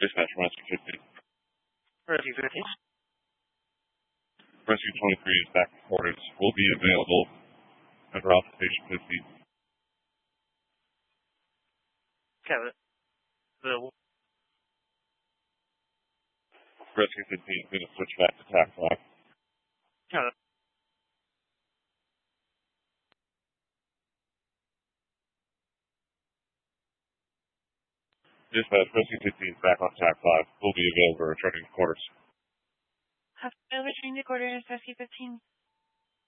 Dispatch from Rescue 15. Rescue 15. Rescue 23 is back in quarters. Will be available at Route Station 15. Okay, the Rescue 15 is going to switch back to TAC 5. Okay. Dispatch, Rescue 15 is back on TAC 5. Will be available returning to quarters. Have returning to quarters, Rescue 15.